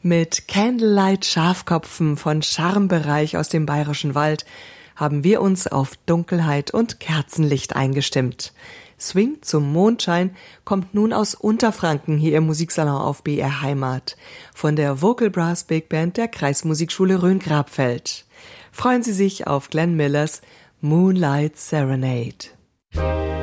Mit Candlelight Schafkopfen von Scharmbereich aus dem Bayerischen Wald haben wir uns auf Dunkelheit und Kerzenlicht eingestimmt. Swing zum Mondschein kommt nun aus Unterfranken hier im Musiksalon auf BR Heimat von der Vocal Brass Big Band der Kreismusikschule Rhön-Grabfeld. Freuen Sie sich auf Glenn Millers Moonlight Serenade.